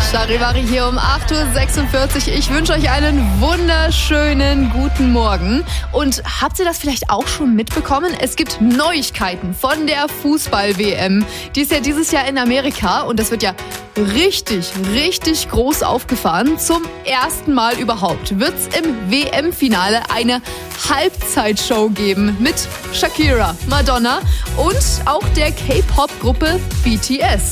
Charivari hier um 8.46 Uhr. Ich wünsche euch einen wunderschönen guten Morgen. Und habt ihr das vielleicht auch schon mitbekommen? Es gibt Neuigkeiten von der Fußball-WM. Die ist ja dieses Jahr in Amerika und das wird ja richtig groß aufgefahren. Zum ersten Mal überhaupt wird es im WM-Finale eine Halbzeitshow geben mit Shakira, Madonna und auch der K-Pop-Gruppe BTS.